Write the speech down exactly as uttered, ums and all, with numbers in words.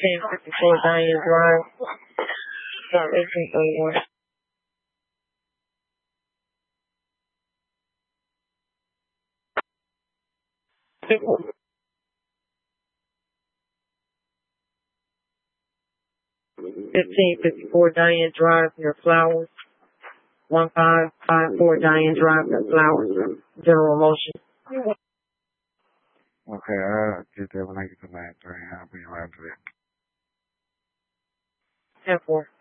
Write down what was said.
ten fifty-four Diane Drive, eighteen thirty-one. Fifteen fifty-four Diane Drive near Flowers. One five five four Diane Drive near Flowers. General Motion. Okay, I'll get that when I get to line three. I'll bring you right to that. ten four.